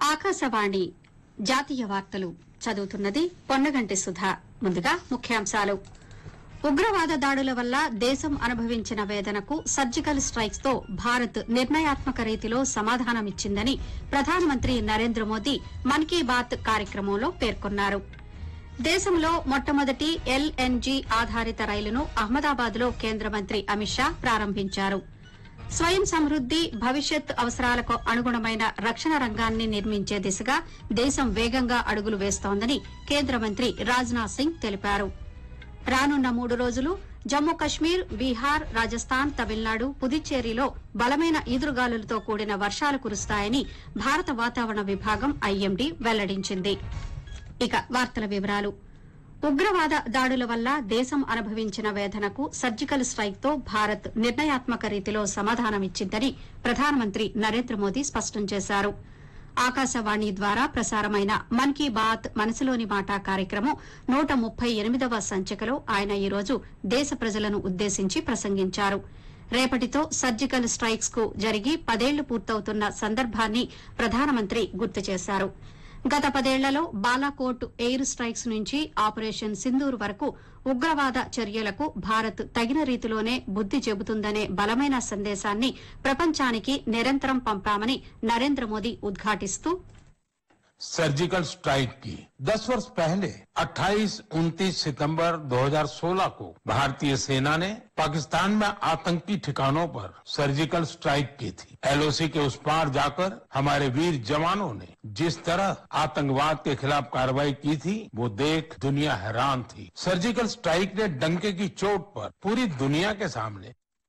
ఆకాశవాణి జాతీయ వార్తలు చదువుతున్నది పొన్నగంటి సుధా. ముందుగా ముఖ్యాంశాలు. ఉగ్రవాద దాడుల వల్ల దేశం అనుభవించిన వేదనకు సర్జికల్ స్టైక్స్ తో భారత్ నిర్ణయాత్మక రీతిలో సమాధానమిచ్చిందని ప్రధానమంత్రి నరేంద్ర మోదీ మన్ కీ బాత్ కార్యక్రమంలో పేర్కొన్నారు. దేశంలో మొట్టమొదటి ఎల్ఎన్జీ ఆధారిత రైలును అహ్మదాబాద్లో కేంద్ర మంత్రి అమిత్ షా ప్రారంభించారు. స్వయం సమృద్ది, భవిష్యత్ అవసరాలకు అనుగుణమైన రక్షణ రంగాన్ని నిర్మించే దిశగా దేశం వేగంగా అడుగులు వేస్తోందని కేంద్ర మంత్రి రాజ్నాథ్ సింగ్ తెలిపారు. రానున్న 3 రోజులు జమ్మూ కశ్మీర్, బీహార్, రాజస్థాన్, తమిళనాడు, పుదుచ్చేరిలో బలమైన ఈదురుగాలులతో కూడిన వర్షాలు కురుస్తాయని భారత వాతావరణ విభాగం ఐఎండీ వెల్లడించింది. ఇక వార్తల వివరాలు. ఉగ్రవాద దాడుల వల్ల దేశం అనుభవించిన వేదనకు సర్జికల్ స్టైక్ తో భారత్ నిర్ణయాత్మక రీతిలో సమాధానమిచ్చిందని ప్రధానమంత్రి నరేంద్ర మోదీ స్పష్టం చేశారు. ఆకాశవాణి ద్వారా ప్రసారమైన మన్ కీ బాత్ మనసులోని మాట కార్యక్రమం 138వ సంచికలో ఆయన ఈరోజు దేశ ప్రజలను ఉద్దేశించి ప్రసంగించారు. రేపటితో సర్జికల్ స్టైక్స్ కు జరిగి 10 ఏళ్లు పూర్తవుతున్న సందర్భాన్ని ప్రధానమంత్రి గుర్తు చేశారు. గత 10 ఏళ్లలో బాలాకోట్ ఎయిర్ స్టైక్స్ నుంచి ఆపరేషన్ సింధూర్ వరకు ఉగ్రవాద చర్యలకు భారత్ తగిన రీతిలోనే బుద్ది చెబుతుందనే బలమైన సందేశాన్ని ప్రపంచానికి నిరంతరం పంపామని నరేంద్ర మోదీ ఉద్ఘాటిస్తూ, सर्जिकल स्ट्राइक की 10 वर्ष पहले 28-29 सितंबर 2016 को भारतीय सेना ने पाकिस्तान में आतंकी ठिकानों पर सर्जिकल स्ट्राइक की थी. एलओसी के उस पार जाकर हमारे वीर जवानों ने जिस तरह आतंकवाद के खिलाफ कार्रवाई की थी, वो देख दुनिया हैरान थी. सर्जिकल स्ट्राइक ने डंके की चोट पर पूरी दुनिया के सामने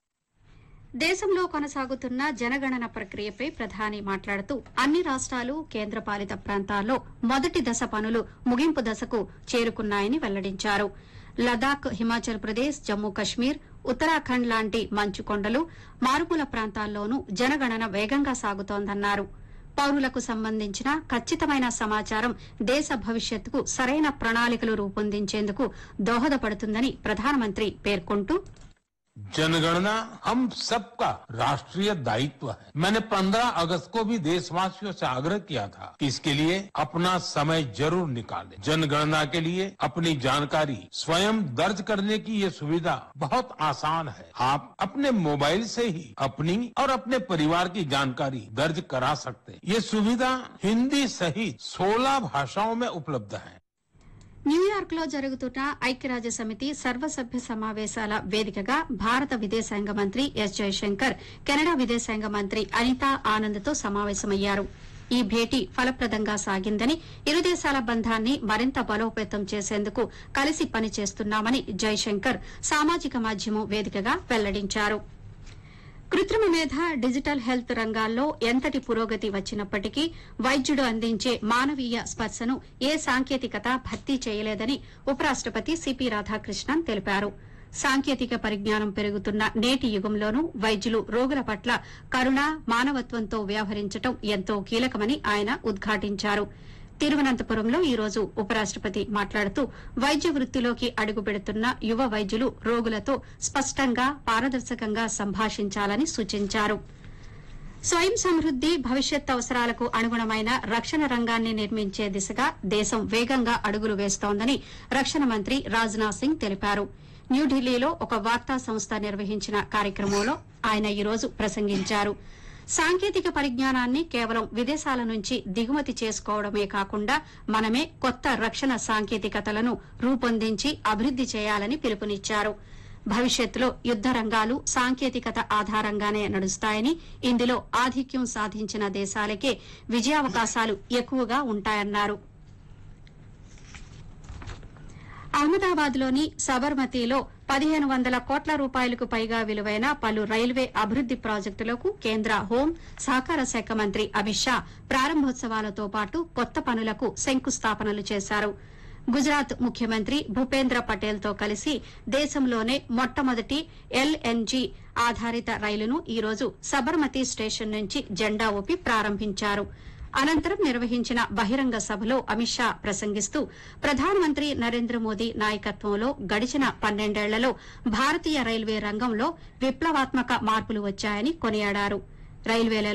దేశంలో కొనసాగుతున్న జనగణన ప్రక్రియపై ప్రధాని మాట్లాడుతూ అన్ని రాష్ట్రాలు, కేంద్రపాలిత ప్రాంతాల్లో మొదటి దశ పనులు ముగింపు దశకు చేరుకున్నాయని వెల్లడించారు. లదాఖ్, హిమాచల్ ప్రదేశ్, జమ్మూ కశ్మీర్, ఉత్తరాఖండ్ లాంటి మంచు కొండలు, మారుమూల ప్రాంతాల్లోనూ జనగణన వేగంగా సాగుతోందన్నారు. పౌరులకు సంబంధించిన ఖచ్చితమైన సమాచారం దేశ భవిష్యత్తుకు సరైన ప్రణాళికలు రూపొందించేందుకు దోహదపడుతుందని ప్రధానమంత్రి పేర్కొంటూ, जनगणना हम सबका राष्ट्रीय दायित्व है. मैंने 15 अगस्त को भी देशवासियों से आग्रह किया था कि इसके लिए अपना समय जरूर निकालें. जनगणना के लिए अपनी जानकारी स्वयं दर्ज करने की ये सुविधा बहुत आसान है. आप अपने मोबाइल से ही अपनी और अपने परिवार की जानकारी दर्ज करा सकते हैं. ये सुविधा हिंदी सहित 16 भाषाओं में उपलब्ध है. న్యూయార్క్ లో జరుగుతున్న ఐక్యరాజ్య సమితి సర్వసభ్య సమావేశాల వేదికగా భారత విదేశాంగ మంత్రి ఎస్ జయశంకర్ కెనడా విదేశాంగ మంత్రి అనితా ఆనంద్ తో సమావేశమయ్యారు. ఈ భేటీ ఫలప్రదంగా సాగిందని, ఇరు దేశాల బంధాన్ని మరింత బలోపేతం చేసేందుకు కలిసి పనిచేస్తున్నామని జయశంకర్ సామాజిక మాధ్యమం వేదికగా వెల్లడించారు. కృత్రిమ మేధ, డిజిటల్ హెల్త్ రంగాల్లో ఎంతటి పురోగతి వచ్చినప్పటికీ వైద్యుడు అందించే మానవీయ స్పర్శను ఏ సాంకేతికత భర్తీ చేయలేదని ఉపరాష్టపతి సిపి రాధాకృష్ణన్ తెలిపారు. సాంకేతిక పరిజ్ఞానం పెరుగుతున్న నేటి యుగంలోనూ వైద్యులు రోగుల పట్ల కరుణ, మానవత్వంతో వ్యవహరించడం ఎంతో కీలకమని ఆయన ఉద్ఘాటించారు. తిరువనంతపురంలో ఈ రోజు ఉపరాష్టపతి మాట్లాడుతూ, వైద్య వృత్తిలోకి అడుగుపెడుతున్న యువ వైద్యులు రోగులతో స్పష్టంగా, పారదర్శకంగా సంభాషించాలని సూచించారు. స్వయం సమృద్ది, భవిష్యత్ అవసరాలకు అనుగుణమైన రక్షణ రంగాన్ని నిర్మించే దిశగా దేశం వేగంగా అడుగులు వేస్తోందని రక్షణ మంత్రి రాజ్నాథ్ సింగ్ తెలిపారు. న్యూఢిల్లీలో ఒక వార్తా సంస్థ నిర్వహించిన కార్యక్రమంలో ఆయన ఈ రోజు ప్రసంగించారు. సాంకేతిక పరిజ్ఞానాన్ని కేవలం విదేశాల నుంచి దిగుమతి చేసుకోవడమే కాకుండా మనమే కొత్త రక్షణ సాంకేతికతలను రూపొందించి అభివృద్ది చేయాలని పిలుపునిచ్చారు. భవిష్యత్తులో యుద్ద రంగాలు సాంకేతికత ఆధారంగానే నడుస్తాయని, ఇందులో ఆధిక్యం సాధించిన దేశాలకే విజయావకాశాలు ఎక్కువగా ఉంటాయన్నారు. అహ్మదాబాద్లోని సబర్మతిలో 1500 కోట్ల రూపాయలకు పైగా విలువైన పలు రైల్వే అభివృద్ది ప్రాజెక్టులకు కేంద్ర హోం, సహకార శాఖ మంత్రి అమిత్ షా ప్రారంభోత్సవాలతో పాటు కొత్త పనులకు శంకుస్థాపనలు చేశారు. గుజరాత్ ముఖ్యమంత్రి భూపేంద్ర పటేల్ తో కలిసి దేశంలోనే మొట్టమొదటి ఎల్ఎన్జీ ఆధారిత రైలును ఈ రోజు సబర్మతి స్టేషన్ నుంచి జెండా ఊపి ప్రారంభించారు. అనంతరం నిర్వహించిన బహిరంగ సభలో అమిత్ షా ప్రసంగిస్తూ, ప్రధానమంత్రి నరేంద్ర మోదీ నాయకత్వంలో గడిచిన 12 ఏళ్లలో భారతీయ రైల్వే రంగంలో విప్లవాత్మక మార్పులు వచ్చాయని కొనియాడారు. రైల్వేల